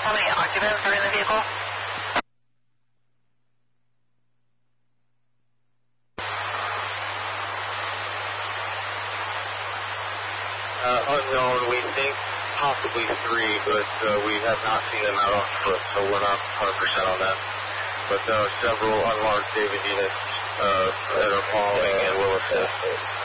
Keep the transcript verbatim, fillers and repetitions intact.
how many occupants are in the vehicle? Uh, unknown, we think possibly three, but uh, we have not seen them out on foot, so we're not one hundred percent on that. But there are several unmarked David units uh, that are following and will assist.